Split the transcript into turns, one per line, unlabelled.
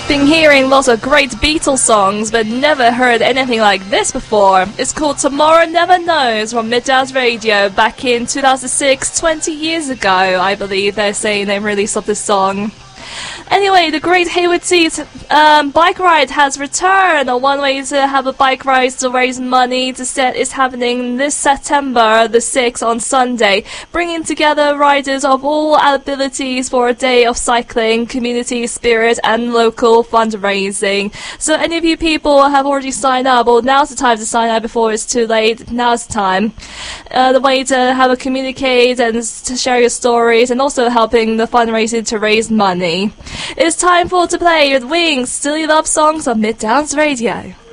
Been hearing lots of great Beatles songs, but never heard anything like this before. It's called Tomorrow Never Knows from Midtown's Radio back in 2006, 20 years ago, I believe they're saying they released of this song. Anyway, the Great Hayward Seas bike ride has returned. One way to have a bike ride to raise money to set is happening this September the 6th on Sunday, bringing together riders of all abilities for a day of cycling, community spirit and local fundraising. So any of you people have already signed up, well, now's the time to sign up before it's too late. Now's the time. The way to have a communicate and to share your stories and also helping the fundraising to raise money. It's time to play with Wings, Silly Love Songs on Midtown's Radio.